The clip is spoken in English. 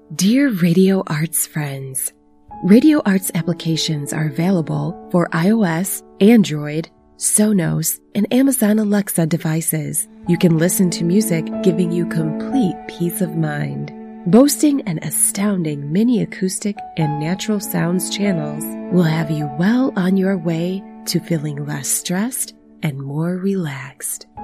Dear Radio Arts friends, Radio Arts applications are available for iOS, Android, Sonos, and Amazon Alexa devices. You can listen to music giving you complete peace of mind. Boasting an astounding mini acoustic and natural sounds channels will have you well on your way to feeling less stressed and more relaxed.